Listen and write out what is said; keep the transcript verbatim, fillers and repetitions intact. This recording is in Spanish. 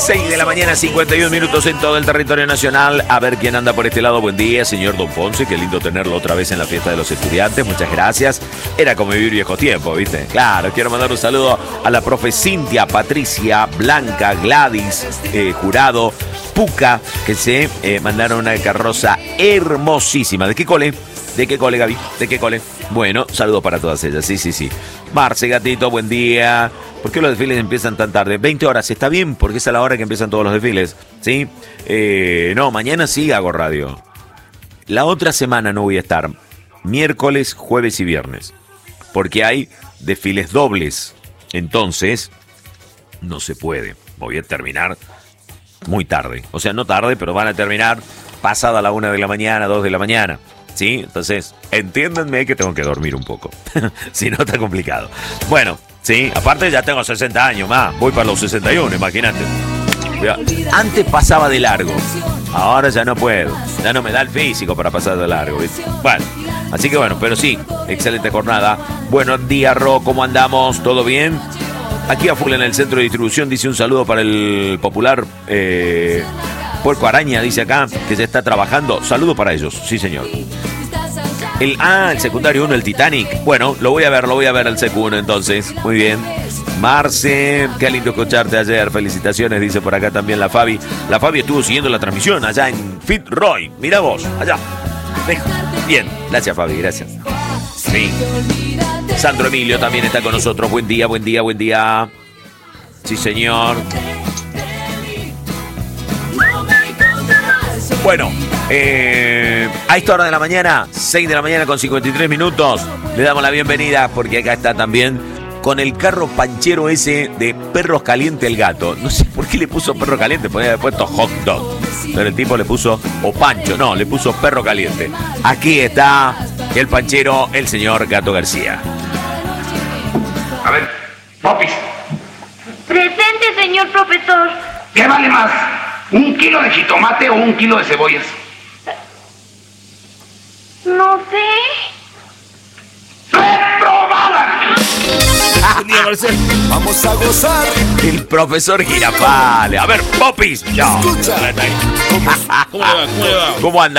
seis de la mañana, cincuenta y un minutos en todo el territorio nacional. A ver quién anda por este lado. Buen día, señor Don Ponce. Qué lindo tenerlo otra vez en la fiesta de los estudiantes. Muchas gracias. Era como vivir viejo tiempo, ¿viste? Claro, quiero mandar un saludo a la profe Cintia, Patricia, Blanca, Gladys, eh, Jurado, Puca, que se eh, mandaron una carroza hermosísima. ¿De qué cole? ¿De qué cole, Gaby? ¿De qué cole? Bueno, saludos para todas ellas. Sí, sí, sí. Marce, gatito, buen día. ¿Por qué los desfiles empiezan tan tarde? veinte horas, está bien, porque es a la hora que empiezan todos los desfiles, ¿sí? Eh, no, mañana sí hago radio. La otra semana no voy a estar. Miércoles, jueves y viernes. Porque hay desfiles dobles. Entonces, no se puede. Voy a terminar muy tarde. O sea, no tarde, pero van a terminar pasada la una de la mañana, dos de la mañana. ¿Sí? Entonces, entiéndanme que tengo que dormir un poco. Si no, está complicado. Bueno, sí, aparte ya tengo sesenta años más. Voy para los sesenta y uno, imagínate. Antes pasaba de largo. Ahora ya no puedo. Ya no me da el físico para pasar de largo, ¿viste? Bueno, así que bueno, pero sí, excelente jornada. Buenos días, Ro, ¿cómo andamos? ¿Todo bien? Aquí a full en el centro de distribución. Dice un saludo para el popular... Eh, Puerco Araña, dice acá, que ya está trabajando. Saludo para ellos, sí señor. El, ah, el secundario uno, el Titanic. Bueno, lo voy a ver, lo voy a ver el secu uno entonces. Muy bien. Marce, qué lindo escucharte ayer. Felicitaciones, dice por acá también la Fabi. La Fabi estuvo siguiendo la transmisión allá en Fitzroy. Mira vos, allá. Bien, gracias Fabi, gracias. Sí. Sandro Emilio también está con nosotros. Buen día, buen día, buen día. Sí señor. Bueno, eh, a esta hora de la mañana, seis de la mañana con cincuenta y tres minutos, le damos la bienvenida porque acá está también con el carro panchero ese de Perros Caliente el Gato. No sé por qué le puso Perro Caliente, podría haber puesto Hot Dog. Pero el tipo le puso, o Pancho, no, le puso Perro Caliente. Aquí está el panchero, el señor Gato García. A ver, Popis. Presente, señor profesor. ¿Qué vale más? ¿Un kilo de jitomate o un kilo de cebollas? No sé. ¡Reprobada! Vamos a gozar. El profesor Girafale. A ver, Popis. No. Escucha. ¿Cómo, ¿Cómo le va? ¿Cómo le va? ¿Cómo anda?